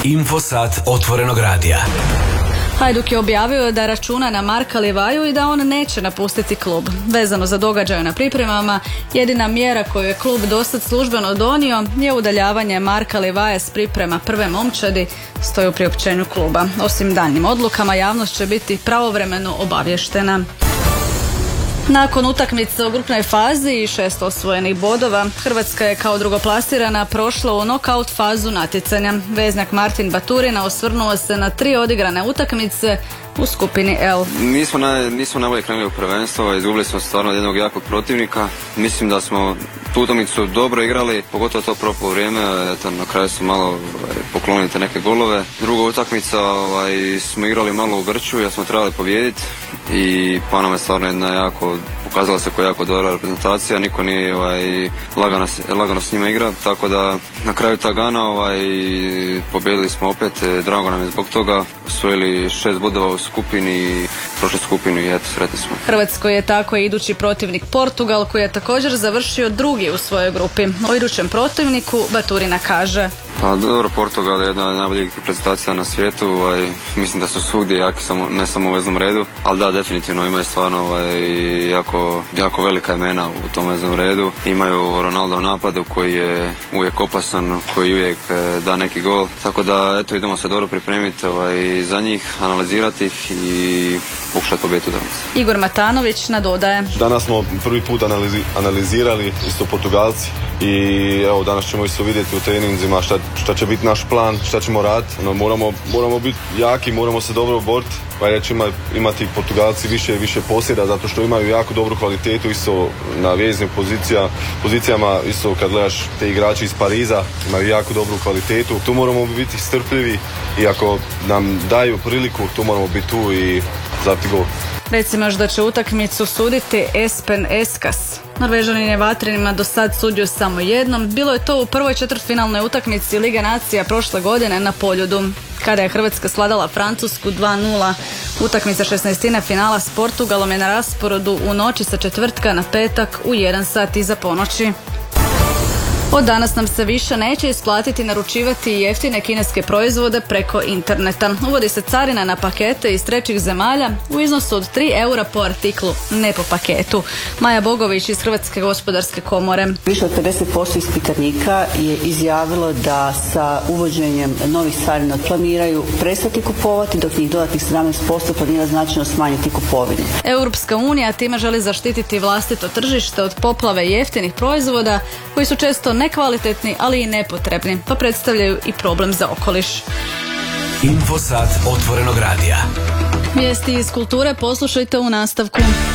Infosat otvorenog radija. Hajduk je objavio da računa na Marka Livaju i da on neće napustiti klub. Vezano za događaje na pripremama, jedina mjera koju je klub dosad službeno donio je udaljavanje Marka Livaje s priprema prve momčadi, stoji u priopćenju kluba. Osim daljnjim odlukama, javnost će biti pravovremeno obavještena. Nakon utakmice u grupnoj fazi i 6 osvojenih bodova, Hrvatska je kao drugoplasirana prošla u nokaut fazu natjecanja. Veznjak Martin Baturina osvrnuo se na 3 odigrane utakmice u skupini L. Nismo najbolje krenuli u prvenstvo, izgubili smo stvarno od jednog jakog protivnika. Mislim da smo tu utakmicu dobro igrali, pogotovo to prvo poluvreme, na kraju su malo poklonili te neke golove. Druga utakmica smo igrali malo u grču jer smo trebali pobijediti i Panama je stvarno jedna pokazala se kao jako dobra reprezentacija, niko nije lagano s njima igra, tako da na kraju Tagana pobijedili smo opet, drago nam je zbog toga, osvojili 6 bodova u skupini, prošli skupinu i eto, sretni smo. Hrvatskoj je tako idući protivnik Portugal, koji je također završio drugi u svojoj grupi. O idućem protivniku Baturina kaže: Pa dobro, Portugal je jedna od najboljih reprezentacija na svijetu, mislim da su svugdje jaki, ne samo u veznom redu, ali da, definitivno imaju stvarno jako velika imena u tom veznom redu. Imaju Ronaldo u napadu koji je uvijek opasan, koji uvijek da neki gol, tako da eto, idemo se dobro pripremiti za njih, analizirati ih i pokušati pobijediti danas. Igor Matanović nadodaje: Danas smo prvi put analizirali isto Portugalci i evo, danas ćemo isto vidjeti u treninzima šta će biti naš plan, šta ćemo raditi. Moramo biti jaki, moramo se dobro boriti, pa reći imati Portugalci više posjeda, zato što imaju jako dobru kvalitetu isto na veznim pozicijama, isto kad gledaš te igrači iz Pariza, imaju jako dobru kvalitetu. Tu moramo biti strpljivi i ako nam daju priliku, tu moramo biti tu i zabiti gol. Recimo još da će utakmicu suditi Espen Eskas. Norvežanin je vatrenima do sad sudio samo jednom. Bilo je to u prvoj četvrtfinalnoj utakmici Lige nacija prošle godine na Poljudu, kada je Hrvatska sladala Francusku 2:0. Utakmica 16. finala s Portugalom je na rasporedu u noći sa četvrtka na petak u 1 sat iza ponoći. Od danas nam se više neće isplatiti naručivati jeftine kineske proizvode preko interneta. Uvodi se carina na pakete iz trećih zemalja u iznosu od 3 eura po artiklu, ne po paketu. Maja Bogović iz Hrvatske gospodarske komore. Više od 50% ispitanika je izjavilo da sa uvođenjem novih carina planiraju prestati kupovati, dok njih dodatnih 17% planira značajno smanjiti kupovinu. Europska unija time želi zaštititi vlastito tržište od poplave jeftinih proizvoda koji su često nekvalitetni, ali i nepotrebni, pa predstavljaju i problem za okoliš. Infosat otvorenog radija. Vijesti iz kulture poslušajte u nastavku.